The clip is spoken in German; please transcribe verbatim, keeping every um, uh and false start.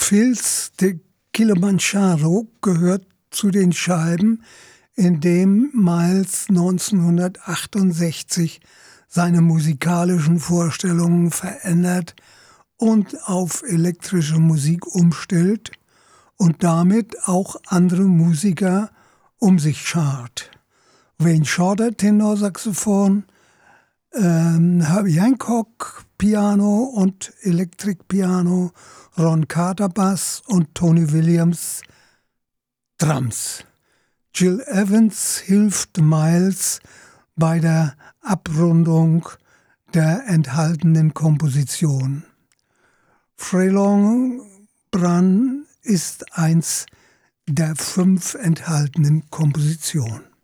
Phils de Kilimanjaro gehört zu den Scheiben, in dem Miles neunzehnhundertachtundsechzig seine musikalischen Vorstellungen verändert und auf elektrische Musik umstellt und damit auch andere Musiker um sich schart. Wayne Shorter Tenorsaxophon, ähm, Herbie Hancock Piano und Elektrikpiano, Ron Carter Bass und Tony Williams Drums. Gil Evans hilft Miles bei der Abrundung der enthaltenen Komposition. Frelon Bran ist eins der fünf enthaltenen Kompositionen.